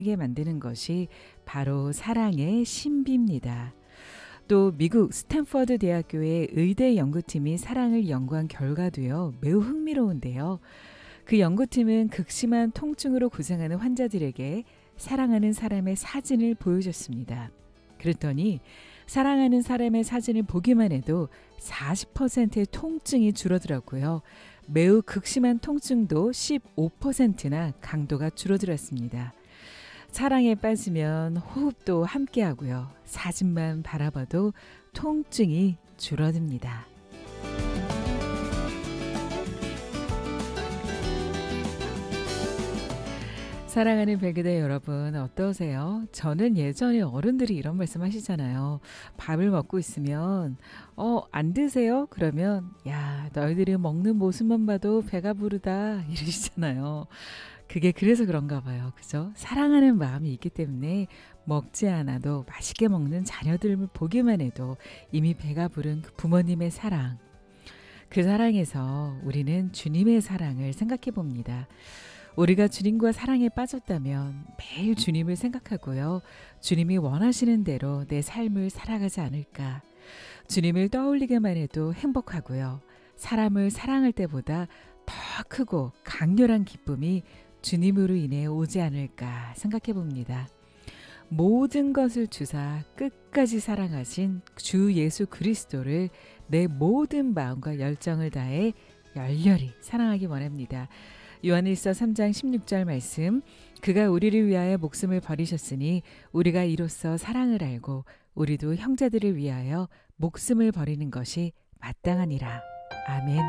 사랑하게 만드는 것이 바로 사랑의 신비입니다. 또 미국 스탠퍼드 대학교의 의대 연구팀이 사랑을 연구한 결과도요, 매우 흥미로운데요. 그 연구팀은 극심한 통증으로 고생하는 환자들에게 사랑하는 사람의 사진을 보여줬습니다. 그랬더니 사랑하는 사람의 사진을 보기만 해도 40%의 통증이 줄어들었고요. 매우 극심한 통증도 15%나 강도가 줄어들었습니다. 사랑에 빠지면 호흡도 함께하고요. 사진만 바라봐도 통증이 줄어듭니다. 사랑하는 백그대 여러분 어떠세요? 저는 예전에 어른들이 이런 말씀 하시잖아요. 밥을 먹고 있으면 안 드세요? 그러면 야 너희들이 먹는 모습만 봐도 배가 부르다 이러시잖아요. 그게 그래서 그런가 봐요. 그죠? 사랑하는 마음이 있기 때문에 먹지 않아도 맛있게 먹는 자녀들을 보기만 해도 이미 배가 부른 그 부모님의 사랑. 그 사랑에서 우리는 주님의 사랑을 생각해 봅니다. 우리가 주님과 사랑에 빠졌다면 매일 주님을 생각하고요. 주님이 원하시는 대로 내 삶을 살아가지 않을까. 주님을 떠올리기만 해도 행복하고요. 사람을 사랑할 때보다 더 크고 강렬한 기쁨이 주님으로 인해 오지 않을까 생각해 봅니다. 모든 것을 주사 끝까지 사랑하신 주 예수 그리스도를 내 모든 마음과 열정을 다해 열렬히 사랑하기 원합니다. 요한일서 3장 16절 말씀, 그가 우리를 위하여 목숨을 버리셨으니 우리가 이로써 사랑을 알고 우리도 형제들을 위하여 목숨을 버리는 것이 마땅하니라. 아멘.